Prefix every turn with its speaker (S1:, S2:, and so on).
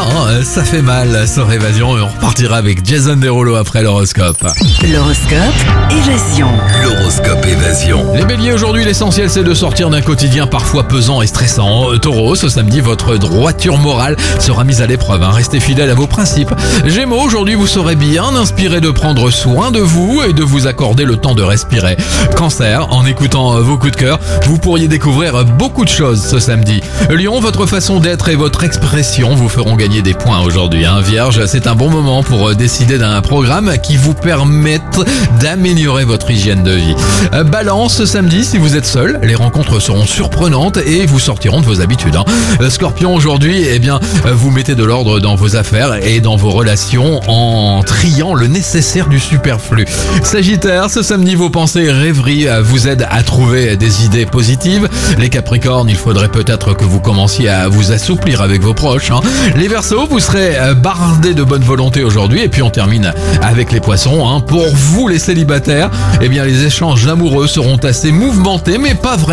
S1: ça fait mal, sans évasion, et on repartira avec Jason Derulo après l'horoscope.
S2: L'horoscope Évasion.
S3: L'horoscope Évasion.
S1: Les béliers, aujourd'hui, l'essentiel c'est de sortir d'un quotidien parfois pesant et stressant. Taureau, ce samedi, votre droiture morale sera mise à l'épreuve, restez fidèle à vos principes. Gémeaux, aujourd'hui, vous serez bien inspiré de prendre soin de vous et de vous accorder le temps de respirer. Cancer, en écoutant vos coups de cœur, vous pourriez découvrir beaucoup de choses ce samedi. Lion, votre façon d'être et votre expression vous feront gagner des points aujourd'hui. Vierge, c'est un bon moment pour décider d'un programme qui vous permette d'améliorer votre hygiène de vie. Balance, ce samedi, si vous êtes seul, les rencontres seront surprenantes et vous sortiront de vos habitudes. Scorpion, aujourd'hui, vous mettez de l'ordre dans vos affaires et dans vos relations en triant le nécessaire du superflu. Sagittaire, ce samedi, vos pensées et rêveries vous aident à trouver des idées positives. Les Capricornes, il faudrait peut-être que vous commenciez à vous assouplir avec vos proches. Les Verseaux, vous serez bardés de bonne volonté aujourd'hui. Et puis on termine avec les Poissons. Pour vous les célibataires, les échanges amoureux seront assez mouvementés, mais pas vraiment